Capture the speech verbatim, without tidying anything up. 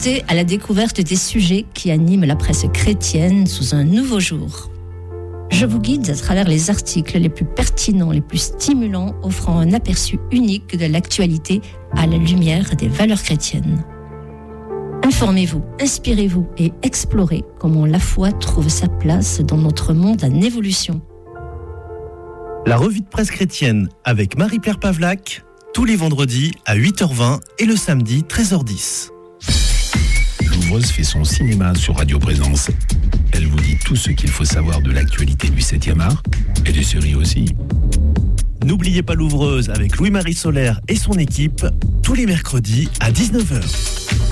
Partez à la découverte des sujets qui animent la presse chrétienne sous un nouveau jour. Je vous guide à travers les articles les plus pertinents, les plus stimulants, offrant un aperçu unique de l'actualité à la lumière des valeurs chrétiennes. Informez-vous, inspirez-vous et explorez comment la foi trouve sa place dans notre monde en évolution. La revue de presse chrétienne avec Marie-Pierre Pavlac, tous les vendredis à huit heures vingt et le samedi treize heures dix. Louvreuse fait son cinéma sur Radio Présence. Elle vous dit tout ce qu'il faut savoir de l'actualité du septième art et des séries aussi. N'oubliez pas Louvreuse avec Louis-Marie Solaire et son équipe tous les mercredis à dix-neuf heures.